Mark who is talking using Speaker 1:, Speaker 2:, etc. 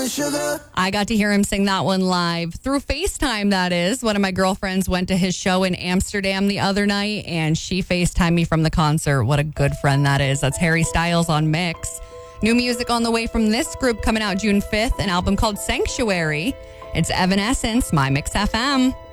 Speaker 1: and sugar.
Speaker 2: I got to hear him sing that one live through FaceTime, that is. One of my girlfriends went to his show in Amsterdam the other night, and she FaceTimed me from the concert. What a good friend that is. That's Harry Styles on Mix. New music on the way from this group coming out June 5th, an album called Sanctuary. It's Evanescence, My Mix FM.